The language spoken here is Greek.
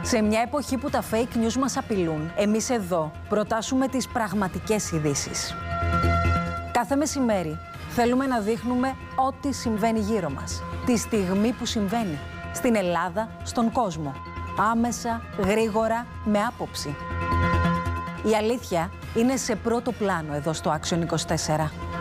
Σε μια εποχή που τα fake news μας απειλούν, εμείς εδώ προτάσουμε τις πραγματικές ειδήσεις. Κάθε μεσημέρι θέλουμε να δείχνουμε ό,τι συμβαίνει γύρω μας, τη στιγμή που συμβαίνει, στην Ελλάδα, στον κόσμο. Άμεσα, γρήγορα, με άποψη. Η αλήθεια είναι σε πρώτο πλάνο εδώ στο Action 24.